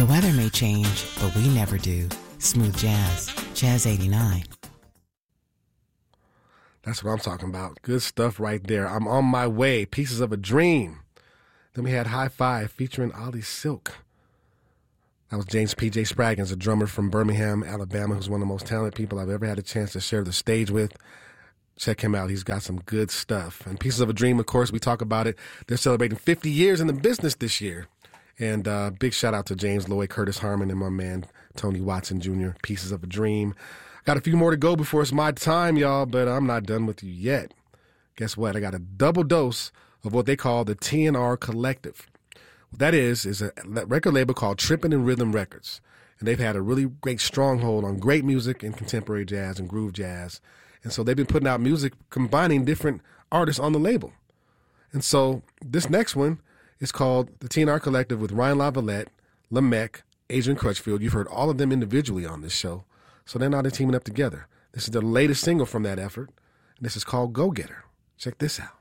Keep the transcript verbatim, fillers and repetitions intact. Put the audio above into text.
The weather may change, but we never do. Smooth Jazz. Jazz eighty-nine. That's what I'm talking about. Good stuff right there. I'm on my way. Pieces of a Dream. Then we had High Five featuring Ollie Silk. That was James P J Spraggins, a drummer from Birmingham, Alabama, who's one of the most talented people I've ever had a chance to share the stage with. Check him out. He's got some good stuff. And Pieces of a Dream, of course, we talk about it. They're celebrating fifty years in the business this year. And uh, big shout out to James Lloyd, Curtis Harmon, and my man Tony Watson Junior Pieces of a Dream. Got a few more to go before it's my time, y'all, but I'm not done with you yet. Guess what? I got a double dose of what they call the T N R Collective. What that is, is a record label called Trippin' and Rhythm Records. And they've had a really great stronghold on great music and contemporary jazz and groove jazz. And so they've been putting out music combining different artists on the label. And so this next one is called the T N R Collective with Ryan LaVallette, Lamech, Adrian Crutchfield. You've heard all of them individually on this show. So they're now they're teaming up together. This is the latest single from that effort. And this is called Go Getter. Check this out.